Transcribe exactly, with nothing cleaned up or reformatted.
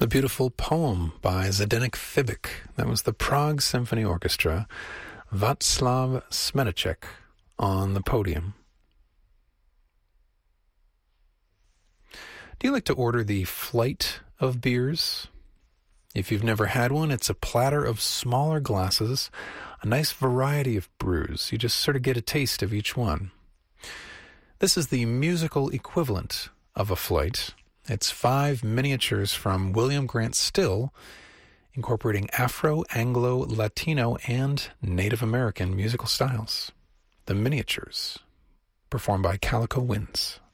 The beautiful poem by Zdeněk Fibik. That was the Prague Symphony Orchestra. Václav Smedeček on the podium. Do you like to order the flight of beers? If you've never had one, it's a platter of smaller glasses, a nice variety of brews. You just sort of get a taste of each one. This is the musical equivalent of a flight. It's five miniatures from William Grant Still, incorporating Afro, Anglo, Latino, and Native American musical styles. The Miniatures, performed by Calico Winds.